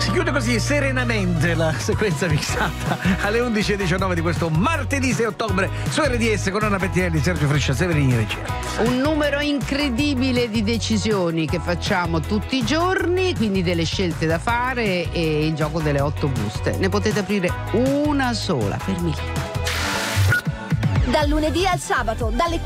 Si chiude così serenamente la sequenza mixata alle 11:19 di questo martedì 6 ottobre su RDS con Anna Pettinelli, Sergio Frescia, Severini in regia. Un numero incredibile di decisioni che facciamo tutti i giorni, quindi delle scelte da fare e il gioco delle 8 buste. Ne potete aprire una sola per 1000. Dal lunedì al sabato, dalle